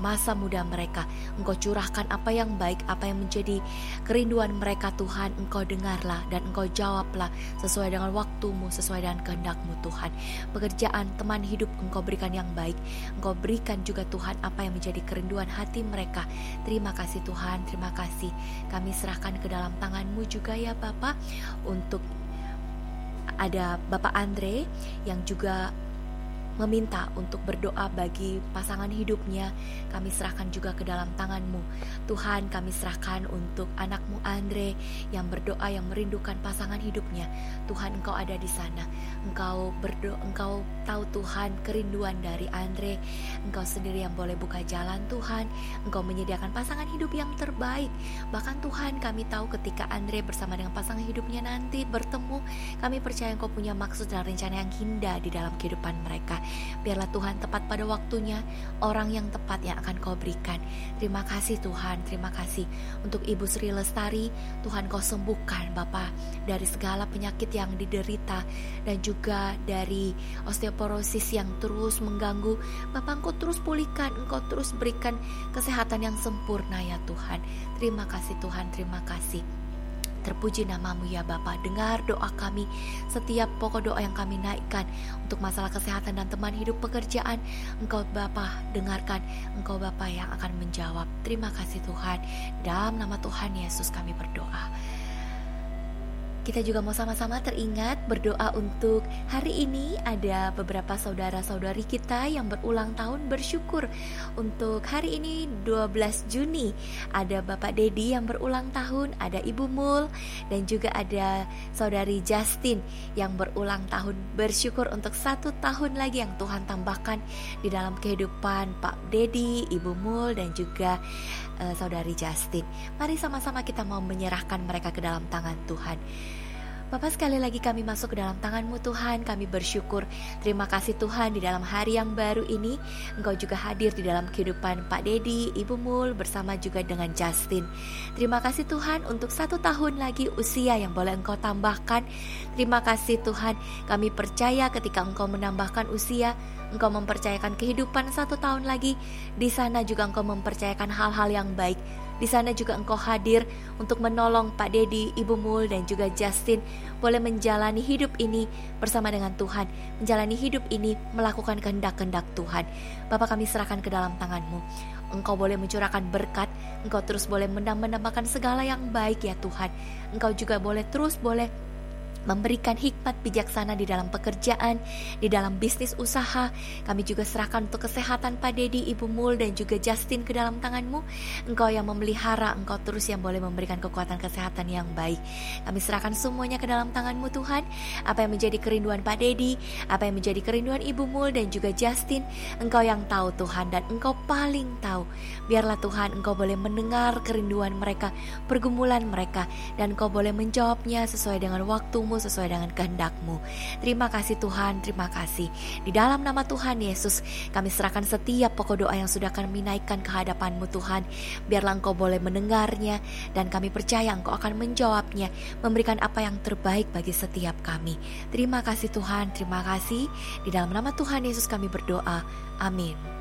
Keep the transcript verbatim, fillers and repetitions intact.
masa muda mereka. Engkau curahkan apa yang baik, apa yang menjadi kerinduan mereka Tuhan. Engkau dengarlah dan Engkau jawablah sesuai dengan waktumu, sesuai dengan kehendak-Mu Tuhan. Pekerjaan, teman hidup Engkau berikan yang baik. Engkau berikan juga Tuhan apa yang menjadi kerinduan hati mereka. Terima kasih Tuhan, terima kasih. Kami serahkan ke dalam tangan-Mu juga ya Bapa. Untuk ada Bapak Andre yang juga meminta untuk berdoa bagi pasangan hidupnya. Kami serahkan juga ke dalam tangan-Mu Tuhan. Kami serahkan untuk anak-Mu Andre yang berdoa, yang merindukan pasangan hidupnya. Tuhan, Engkau ada di sana. Engkau berdoa, Engkau tahu Tuhan kerinduan dari Andre. Engkau sendiri yang boleh buka jalan Tuhan. Engkau menyediakan pasangan hidup yang terbaik. Bahkan Tuhan, kami tahu ketika Andre bersama dengan pasangan hidupnya nanti bertemu, kami percaya Engkau punya maksud dan rencana yang indah di dalam kehidupan mereka. Biarlah Tuhan tepat pada waktunya, orang yang tepat yang akan Kau berikan. Terima kasih Tuhan, terima kasih untuk Ibu Sri Lestari. Tuhan, Kau sembuhkan Bapa dari segala penyakit yang diderita dan juga dari osteoporosis yang terus mengganggu. Bapa, Engkau terus pulihkan, Engkau terus berikan kesehatan yang sempurna ya Tuhan. Terima kasih Tuhan, terima kasih. Terpuji nama-Mu ya Bapa. Dengar doa kami, setiap pokok doa yang kami naikkan untuk masalah kesehatan dan teman hidup, pekerjaan. Engkau Bapa dengarkan, Engkau Bapa yang akan menjawab. Terima kasih Tuhan. Dalam nama Tuhan Yesus kami berdoa. Kita juga mau sama-sama teringat berdoa untuk hari ini. Ada beberapa saudara-saudari kita yang berulang tahun, bersyukur. Untuk hari ini dua belas Juni ada Bapak Dedi yang berulang tahun, ada Ibu Mul, dan juga ada Saudari Justin yang berulang tahun. Bersyukur untuk satu tahun lagi yang Tuhan tambahkan di dalam kehidupan Pak Dedi, Ibu Mul, dan juga uh, Saudari Justin. Mari sama-sama kita mau menyerahkan mereka ke dalam tangan Tuhan. Bapak, sekali lagi kami masuk ke dalam tangan-Mu Tuhan. Kami bersyukur. Terima kasih Tuhan, di dalam hari yang baru ini Engkau juga hadir di dalam kehidupan Pak Dedi, Ibu Mul, bersama juga dengan Justin. Terima kasih Tuhan untuk satu tahun lagi usia yang boleh Engkau tambahkan. Terima kasih Tuhan, kami percaya ketika Engkau menambahkan usia, Engkau mempercayakan kehidupan satu tahun lagi. Di sana juga Engkau mempercayakan hal-hal yang baik. Di sana juga Engkau hadir untuk menolong Pak Dedi, Ibu Mul, dan juga Justin boleh menjalani hidup ini bersama dengan Tuhan. Menjalani hidup ini melakukan kehendak-kehendak Tuhan. Bapa, kami serahkan ke dalam tangan-Mu. Engkau boleh mencurahkan berkat. Engkau terus boleh menambahkan segala yang baik ya Tuhan. Engkau juga boleh terus boleh memberikan hikmat bijaksana di dalam pekerjaan, di dalam bisnis usaha. Kami juga serahkan untuk kesehatan Pak Dedi, Ibu Mul, dan juga Justin ke dalam tangan-Mu. Engkau yang memelihara, Engkau terus yang boleh memberikan kekuatan kesehatan yang baik. Kami serahkan semuanya ke dalam tangan-Mu Tuhan. Apa yang menjadi kerinduan Pak Dedi, apa yang menjadi kerinduan Ibu Mul dan juga Justin, Engkau yang tahu Tuhan, dan Engkau paling tahu. Biarlah Tuhan Engkau boleh mendengar kerinduan mereka, pergumulan mereka, dan Engkau boleh menjawabnya sesuai dengan waktu, sesuai dengan kehendak-Mu. Terima kasih Tuhan, terima kasih. Di dalam nama Tuhan Yesus, kami serahkan setiap pokok doa yang sudah kami naikkan ke hadapan-Mu Tuhan. Biarlah Engkau boleh mendengarnya, dan kami percaya Engkau akan menjawabnya, memberikan apa yang terbaik bagi setiap kami. Terima kasih Tuhan, terima kasih. Di dalam nama Tuhan Yesus kami berdoa. Amin.